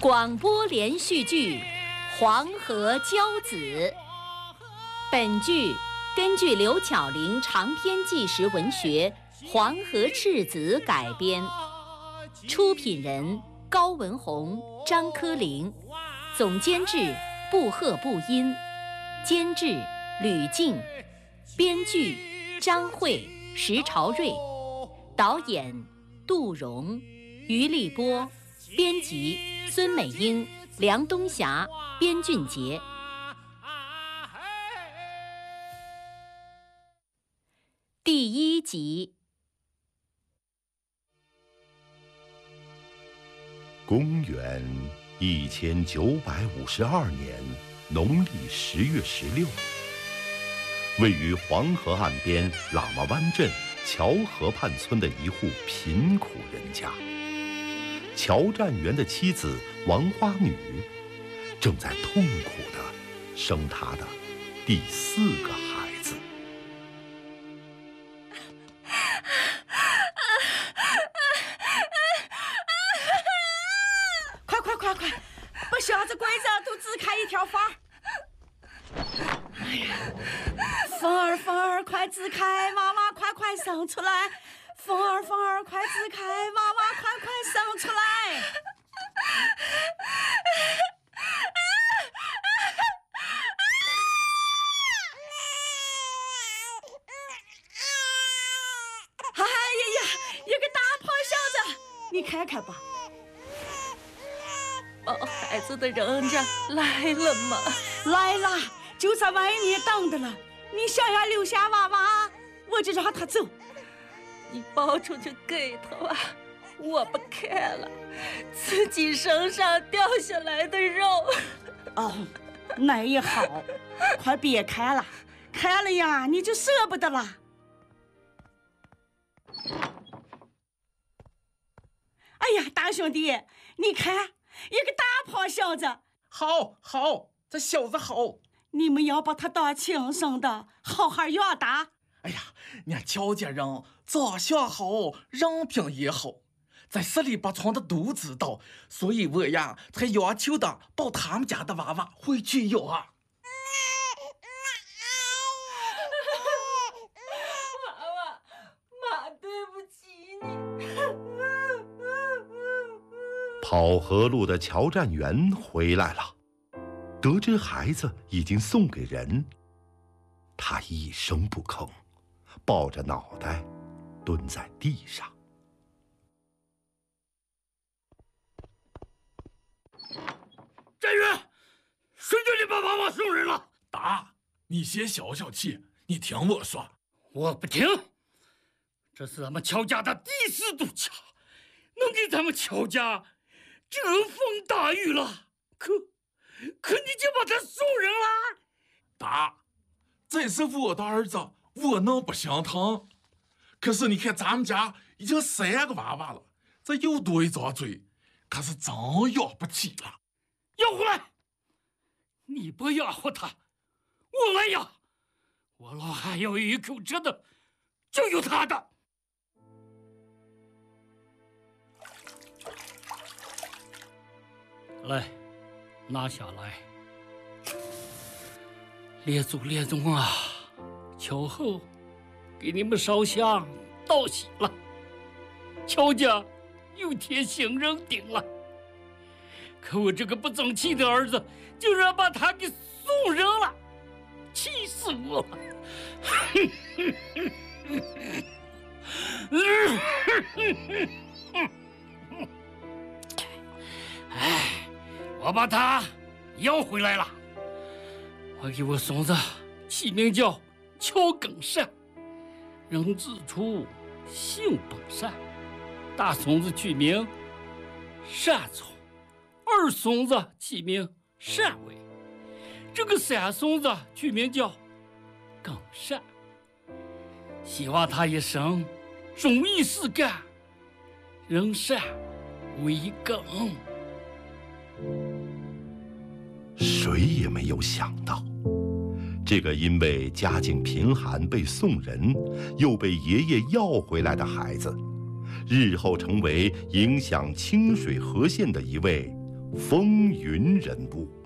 广播连续剧《黄河骄子》，本剧根据刘巧玲长篇纪实文学《黄河赤子》改编，出品人高文宏、张科林，总监制布鹤布音，监制吕静，编剧张慧、石朝瑞，导演杜荣、于立波，编辑孙美英、梁东霞、边俊杰。第1集。 公元1952年农历10月16，位于黄河岸边喇嘛湾镇乔河畔村的一户贫苦人家，乔占元的妻子王花女正在痛苦地生她的第4个孩子。 快，把小子鬼子都支开一条缝！哎呀，缝儿快支开，妈妈快生出来！缝儿快支开，妈妈快生出来！哎呀，一个大胖小子，你看看吧。 抱孩子的人家来了吗？ 来了，就在外面等着了。你想要留下娃娃，我就让他走。 你抱出去给他吧，我不看了，自己身上掉下来的肉。 哦，那也好，快别看了，看了呀你就舍不得了。哎呀，大兄弟，你看。一个大胖小子， 好，这小子好， 你们要把他当亲生的，好好养大。 哎呀，俺乔家人长相好，人品也好，在十里八村的都知道，所以我呀才要求的抱他们家的娃娃回去养啊。 娃娃，妈对不起你。 跑河路的乔占元回来了，得知孩子已经送给人，他一声不吭，抱着脑袋蹲在地上。 占元，谁叫你把娃娃送人了？ 大，你先消消气，你听我说。 我不听，这是咱们乔家的第4堵墙，能给咱们乔家遮风大雨了，可你就把他送人了。 大，这是我的儿子，我能不心疼？可是你看咱们家已经3个娃娃了，这又多一张嘴，可是真养不起了。 要回来！你不养活他，我来养。我老汉要有一口吃的，就有他的。来，拿下来。列祖啊，秋后给你们烧香道喜了，乔家有天新人顶了。可我这个不争气的儿子，竟然把他给送人了，气死我了！哎，我把他要回来了。我给我孙子起名叫乔更善，人之初，性本善。大孙子取名善聪，二孙子起名善伟，这个三孙子取名叫更善。希望他一生忠义实干，人善为更。 谁也没有想到，这个因为家境贫寒被送人，又被爷爷要回来的孩子，日后成为影响清水河县的一位风云人物。